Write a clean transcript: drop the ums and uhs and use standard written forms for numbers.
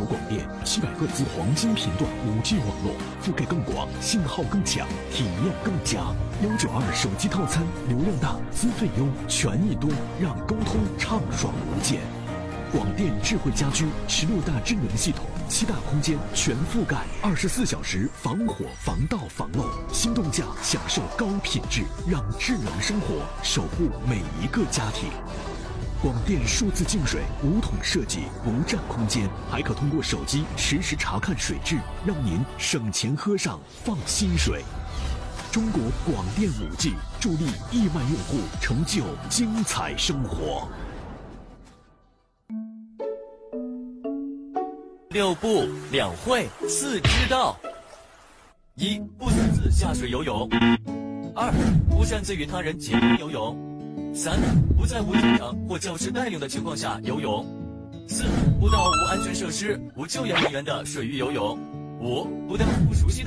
广电700赫兹黄金频段5G 网络，覆盖更广，信号更强，体验更佳。192手机套餐，流量大，资费优，权益多，让沟通畅爽无间。广电智慧家居16大智能系统，7大空间全覆盖，24小时防火、防盗、防漏。心动价享受高品质，让智能生活守护每一个家庭。广电数字净水无桶设计，不占空间，还可通过手机实时查看水质，让您省钱喝上放心水。中国广电5G助力亿万用户成就精彩生活。 6不2会4知道：1. 不擅自下水游泳；2. 不擅自与他人结伴游泳；3. 不在无教场或教师带领的情况下游泳；4. 不到无安全设施、无救援人员的水域游泳；5. 不到不熟悉的